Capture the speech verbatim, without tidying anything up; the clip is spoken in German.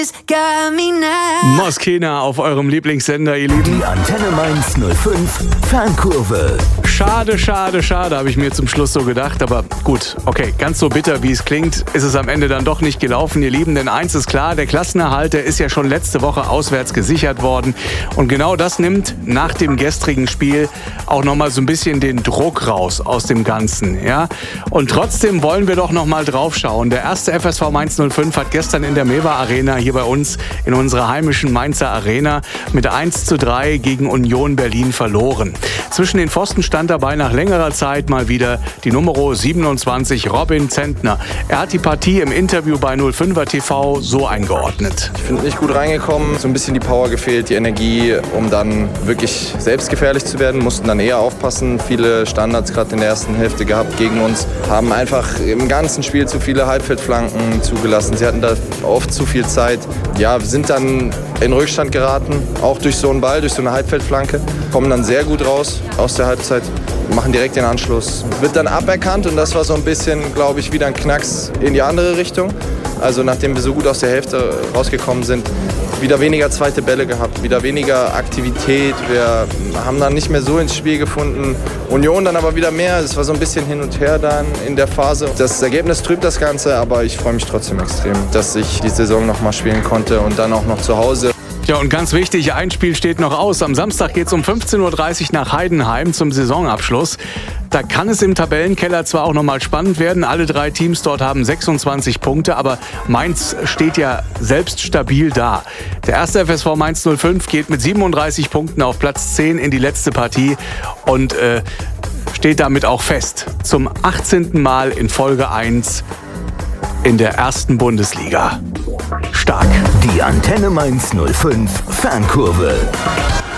Moskina auf eurem Lieblingssender, ihr Lieben. Die Antenne Mainz null fünf Fankurve. Schade, schade, schade, habe ich mir zum Schluss so gedacht. Aber gut, okay, ganz so bitter, wie es klingt, ist es am Ende dann doch nicht gelaufen, ihr Lieben. Denn eins ist klar, der Klassenerhalt, der ist ja schon letzte Woche auswärts gesichert worden. Und genau das nimmt nach dem gestrigen Spiel auch nochmal so ein bisschen den Druck raus aus dem Ganzen. Ja? Und trotzdem wollen wir doch nochmal drauf schauen. Der erste F S V Mainz null fünf hat gestern in der Mewa Arena hier bei uns in unserer heimischen Mainzer Arena mit eins zu drei gegen Union Berlin verloren. Zwischen den Pfosten stand dabei nach längerer Zeit mal wieder die Nummer siebenundzwanzig, Robin Zentner. Er hat die Partie im Interview bei null fünfer T V so eingeordnet. Ich finde nicht gut reingekommen, so ein bisschen die Power gefehlt, die Energie, um dann wirklich selbstgefährlich zu werden, mussten dann eher aufpassen. Viele Standards gerade in der ersten Hälfte gehabt gegen uns, haben einfach im ganzen Spiel zu viele Halbfeldflanken zugelassen. Sie hatten da oft zu viel Zeit. Ja, wir sind dann in Rückstand geraten, auch durch so einen Ball, durch so eine Halbfeldflanke, kommen dann sehr gut raus aus der Halbzeit, machen direkt den Anschluss. Wird dann aberkannt und das war so ein bisschen, glaube ich, wieder ein Knacks in die andere Richtung. Also nachdem wir so gut aus der Hälfte rausgekommen sind, wieder weniger zweite Bälle gehabt, wieder weniger Aktivität. Wir haben dann nicht mehr so ins Spiel gefunden. Union dann aber wieder mehr. Es war so ein bisschen hin und her dann in der Phase. Das Ergebnis trübt das Ganze, aber ich freue mich trotzdem extrem, dass ich die Saison noch mal spielen konnte und dann auch noch zu Hause. Ja, und ganz wichtig, ein Spiel steht noch aus. Am Samstag geht es um fünfzehn Uhr dreißig nach Heidenheim zum Saisonabschluss. Da kann es im Tabellenkeller zwar auch noch mal spannend werden. Alle drei Teams dort haben sechsundzwanzig Punkte, aber Mainz steht ja selbst stabil da. Der erste F S V Mainz null fünf geht mit siebenunddreißig Punkten auf Platz zehn in die letzte Partie und äh, steht damit auch fest. Zum achtzehnten Mal in Folge eins in der ersten Bundesliga. Stark. Die Antenne Mainz null fünf Fankurve.